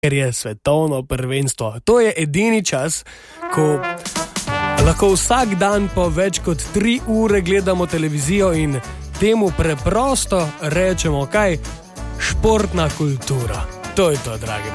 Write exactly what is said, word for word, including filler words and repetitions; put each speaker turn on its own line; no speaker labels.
ker je svetovno prvenstvo. To je edini čas, ko lahko vsak dan po več kot tri ure gledamo televizijo in temu preprosto rečemo kaj? Športna kultura. To je to, dragi.